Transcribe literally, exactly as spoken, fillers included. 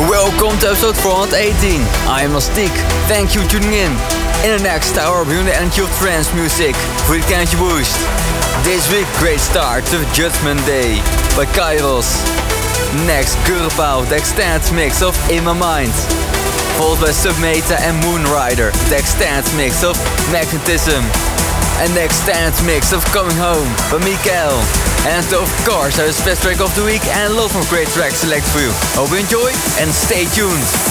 Welcome to episode four eighteen. I am Nostik. Thank you for tuning in. In the next hour, we're the energy of trance music for the energy boost. This week, great start to Judgment Day by Kairos. Next, Gurpao, the extended mix of In My Mind. Followed by Submeta and Moonrider, the extended mix of Magnetism. And the extended mix of Coming Home by Mikael. And of course, our best track of the week and a lot more great tracks select for you. Hope you enjoy and stay tuned.